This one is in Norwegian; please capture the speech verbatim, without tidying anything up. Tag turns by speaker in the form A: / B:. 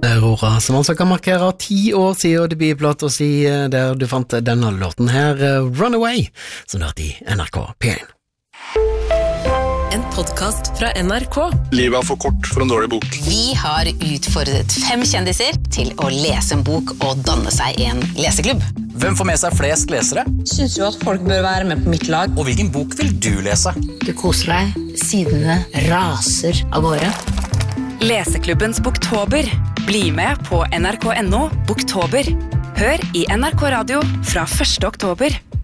A: Aurora, som altså kan markere ti år siden debutplata si, der du fant denne låten her, Runaway, som det er i N R K P én.
B: En podcast fra N R K.
C: Livet er for kort for en dårlig bok.
D: Vi har utfordret fem kjendiser til å lese en bok og danne seg en leseklubb.
E: Hvem får med seg flest lesere?
F: Synes jo at folk bør være med på mitt lag.
E: Og hvilken bok vil du lese?
G: Du koser deg, sidene raser av gårde.
B: Leseklubbens Boktober. Bli med på N R K punktum no Boktober. Hør i N R K Radio fra første oktober.